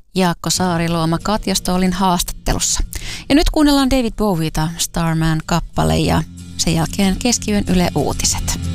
Jaakko Saariluoma Katja Stoolin haastattelussa. Ja nyt kuunnellaan David Bowieta Starman-kappale ja sen jälkeen keskiyön Yle Uutiset.